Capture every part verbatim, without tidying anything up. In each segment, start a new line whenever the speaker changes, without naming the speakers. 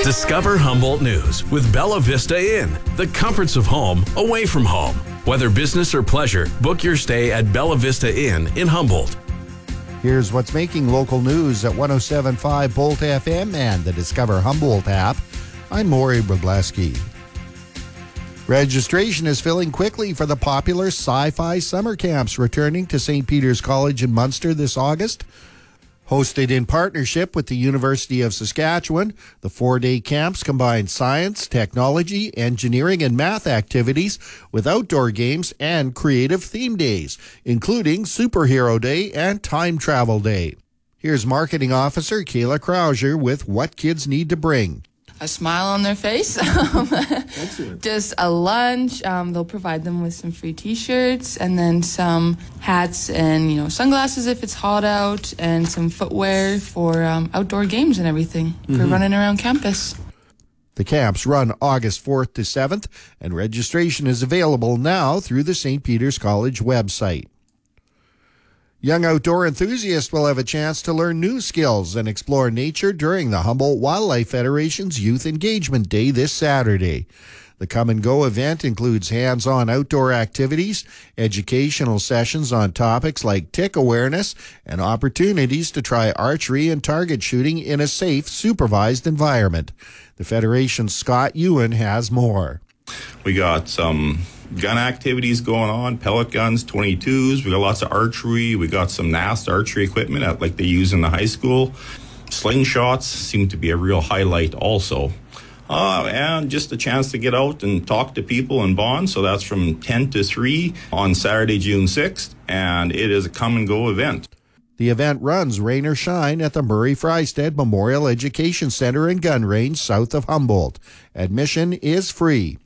Discover Humboldt News with Bella Vista Inn, the comforts of home away from home. Whether business or pleasure, book your stay at Bella Vista Inn in Humboldt.
Here's what's making local news at one oh seven point five Bolt F M and the Discover Humboldt app. I'm Maury Brudleski. Registration is filling quickly for the popular sci-fi summer camps returning to Saint Peter's College in Munster this August. Hosted in partnership with the University of Saskatchewan, the four-day camps combine science, technology, engineering, and math activities with outdoor games and creative theme days, including Superhero Day and Time Travel Day. Here's Marketing Officer Kayla Krauser with what kids need to bring.
A smile on their face, um, just a lunch. Um, they'll provide them with some free T-shirts and then some hats and, you know, sunglasses if it's hot out, and some footwear for um, outdoor games and everything mm-hmm. for running around campus.
The camps run August fourth to seventh, and registration is available now through the Saint Peter's College website. Young outdoor enthusiasts will have a chance to learn new skills and explore nature during the Humboldt Wildlife Federation's Youth Engagement Day this Saturday. The Come and Go event includes hands-on outdoor activities, educational sessions on topics like tick awareness, and opportunities to try archery and target shooting in a safe, supervised environment. The Federation's Scott Ewan has more.
We got some gun activities going on, pellet guns, twenty-twos. We got lots of archery. We got some N A S T archery equipment at, like they use in the high school. Slingshots seem to be a real highlight also. Uh, and just a chance to get out and talk to people and bond. So that's from ten to three on Saturday, June sixth. And it is a come and go event.
The event runs rain or shine at the Murray Frystead Memorial Education Center and Gun Range south of Humboldt. Admission is free.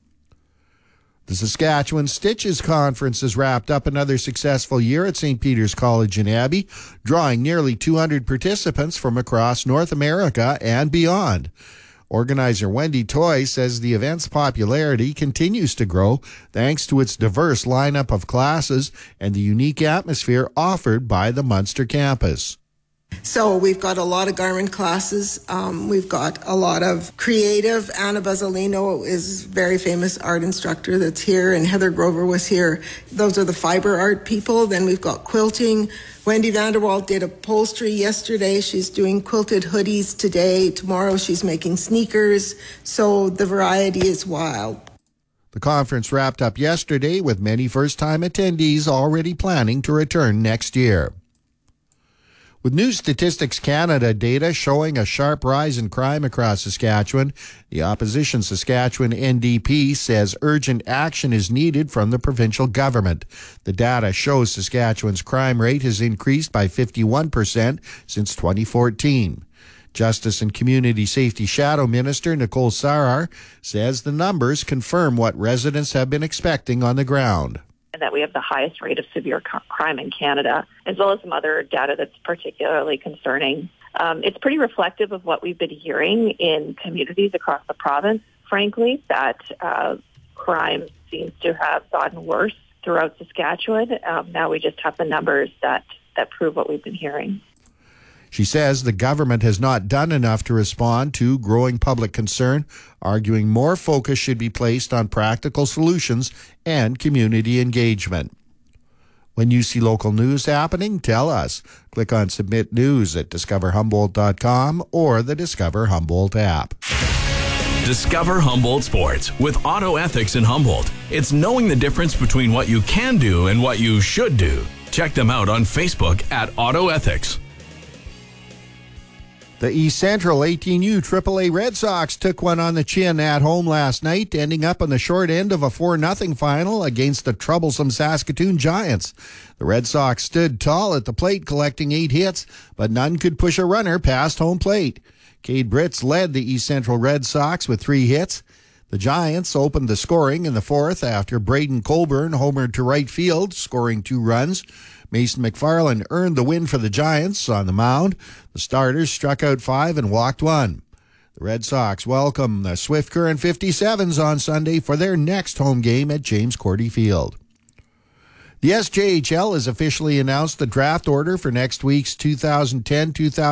The Saskatchewan Stitches Conference has wrapped up another successful year at Saint Peter's College in Abbey, drawing nearly two hundred participants from across North America and beyond. Organizer Wendy Toy says the event's popularity continues to grow thanks to its diverse lineup of classes and the unique atmosphere offered by the Munster campus.
So we've got a lot of garment classes. Um, we've got a lot of creative. Anna Bazzolino is a very famous art instructor that's here, and Heather Grover was here. Those are the fiber art people. Then we've got quilting. Wendy Vanderwalt did upholstery yesterday. She's doing quilted hoodies today. Tomorrow she's making sneakers. So the variety is wild.
The conference wrapped up yesterday with many first-time attendees already planning to return next year. With New Statistics Canada data showing a sharp rise in crime across Saskatchewan, the opposition Saskatchewan N D P says urgent action is needed from the provincial government. The data shows Saskatchewan's crime rate has increased by fifty-one percent since twenty fourteen. Justice and Community Safety Shadow Minister Nicole Sarar says the numbers confirm what residents have been expecting on the ground.
That we have the highest rate of severe crime in Canada, as well as some other data that's particularly concerning. Um, it's pretty reflective of what we've been hearing in communities across the province, frankly, that uh, crime seems to have gotten worse throughout Saskatchewan. Um, now we just have the numbers that, that prove what we've been hearing.
She says the government has not done enough to respond to growing public concern, arguing more focus should be placed on practical solutions and community engagement. When you see local news happening, tell us. Click on Submit News at discover humboldt dot com or the Discover Humboldt app.
Discover Humboldt Sports with Auto Ethics in Humboldt. It's knowing the difference between what you can do and what you should do. Check them out on Facebook at Auto Ethics.
The East Central eighteen U triple A Red Sox took one on the chin at home last night, ending up on the short end of a four nothing final against the troublesome Saskatoon Giants. The Red Sox stood tall at the plate, collecting eight hits, but none could push a runner past home plate. Cade Britz led the East Central Red Sox with three hits. The Giants opened the scoring in the fourth after Braden Colburn homered to right field, scoring two runs. Mason McFarland earned the win for the Giants on the mound. The starters struck out five and walked one. The Red Sox welcome the Swift Current fifty-sevens on Sunday for their next home game at James Cordy Field. The S J H L has officially announced the draft order for next week's two thousand ten two thousand